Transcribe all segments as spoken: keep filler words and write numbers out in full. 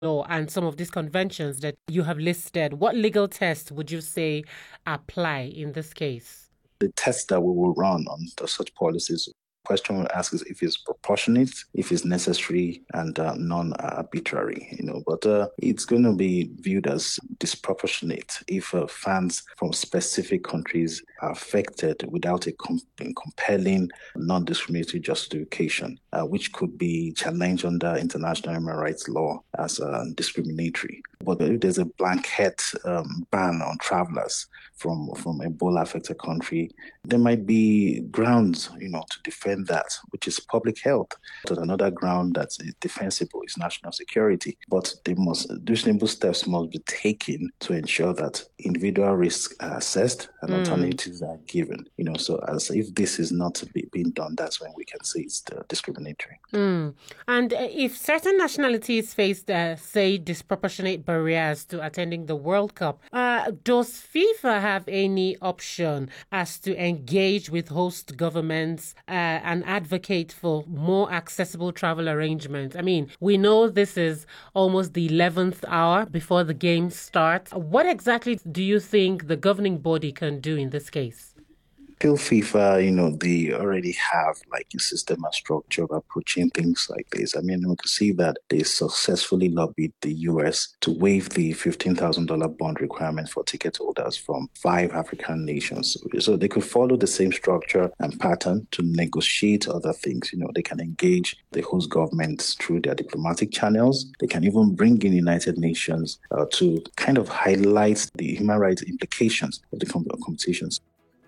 law and some of these conventions that you have listed, what legal tests would you say apply in this case? The tests that we will run on such policies, question we'll ask is if it's proportionate, if it's necessary, and uh, non-arbitrary. You know, but uh, it's going to be viewed as disproportionate if uh, fans from specific countries are affected without a com- compelling, non-discriminatory justification, uh, which could be challenged under international human rights law as uh, discriminatory. But if there's a blanket um, ban on travelers from from Ebola-affected country, there might be grounds, you know, to defend that, which is public health. But another ground that's defensible is national security. But they must, reasonable steps must be taken to ensure that individual risks are assessed and mm. alternatives are given. You know, so as if this is not be, being done, that's when we can say it's uh, discriminatory. Mm. And if certain nationalities face, uh, say, disproportionate barriers to attending the World Cup, uh, does FIFA have any option as to engage with host governments uh, and advocate for more accessible travel arrangements? I mean, we know this is almost the eleventh hour before the games start. What exactly do you think the governing body can do in this case? Feel FIFA, you know, they already have like a system and structure of approaching things like this. I mean, we can see that they successfully lobbied the U S to waive the fifteen thousand dollars bond requirement for ticket holders from five African nations. So they could follow the same structure and pattern to negotiate other things. You know, they can engage the host governments through their diplomatic channels. They can even bring in United Nations uh, to kind of highlight the human rights implications of the competitions.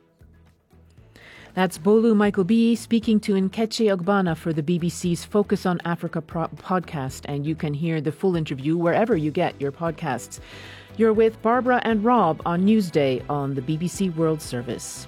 That's Bolu Michael B. speaking to Nkechi Ogbana for the B B C's Focus on Africa pro- podcast, and you can hear the full interview wherever you get your podcasts. You're with Barbara and Rob on Newsday on the B B C World Service.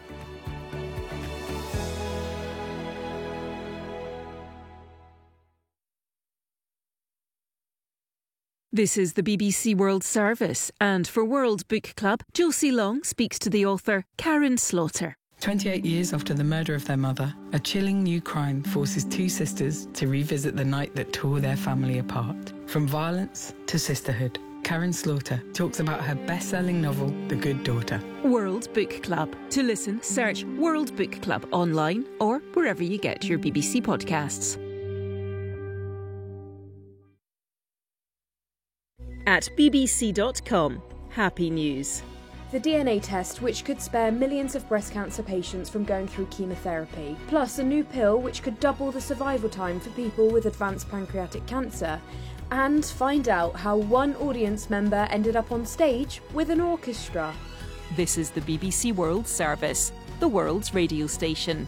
This is the B B C World Service, and for World Book Club, Josie Long speaks to the author Karin Slaughter. twenty-eight years after the murder of their mother, a chilling new crime forces two sisters to revisit the night that tore their family apart. From violence to sisterhood, Karin Slaughter talks about her best-selling novel, The Good Daughter. World Book Club. To listen, search World Book Club online or wherever you get your B B C podcasts. At b b c dot com, happy news. The D N A test, which could spare millions of breast cancer patients from going through chemotherapy, plus a new pill which could double the survival time for people with advanced pancreatic cancer, and find out how one audience member ended up on stage with an orchestra. This is the B B C World Service, the world's radio station.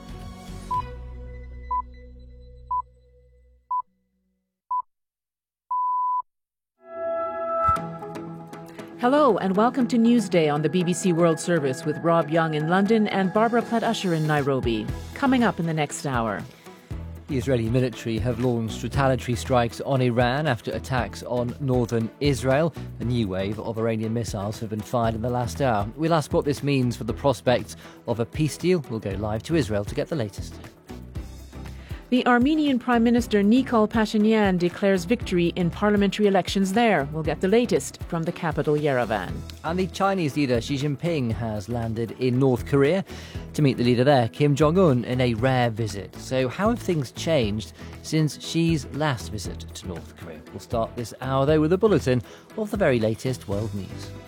Hello and welcome to Newsday on the B B C World Service with Rob Young in London and Barbara Platt-Usher in Nairobi. Coming up in the next hour. The Israeli military have launched retaliatory strikes on Iran after attacks on northern Israel. A new wave of Iranian missiles have been fired in the last hour. We'll ask what this means for the prospects of a peace deal. We'll go live to Israel to get the latest. The Armenian Prime Minister Nikol Pashinyan declares victory in parliamentary elections there. We'll get the latest from the capital, Yerevan. And the Chinese leader Xi Jinping has landed in North Korea to meet the leader there, Kim Jong-un, in a rare visit. So how have things changed since Xi's last visit to North Korea? We'll start this hour, though, with a bulletin of the very latest world news.